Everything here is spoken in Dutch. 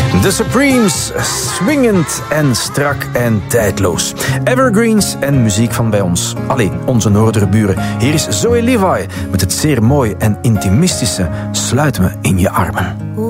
The Supremes, swingend en strak en tijdloos. Evergreens en muziek van bij ons. Allee, onze noorderburen. Hier is Zoe Levi met het zeer mooi en intimistische Sluit me in je armen.